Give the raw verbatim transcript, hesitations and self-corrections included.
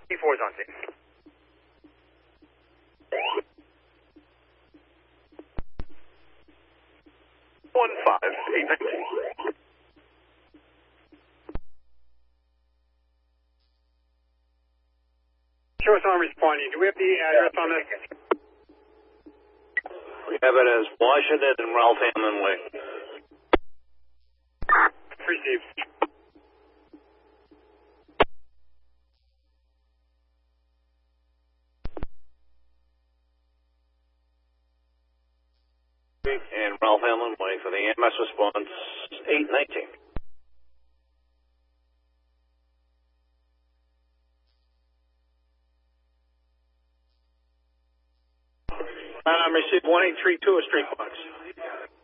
T four is on scene. One five eight nineteen. Sure, someone responding. Do we have the address on this? We have it as Washington and Ralph Hammond Way. Received. And Ralph Hammond Way for the A M S response eight nineteen. And I'm received one eight three two, a street box.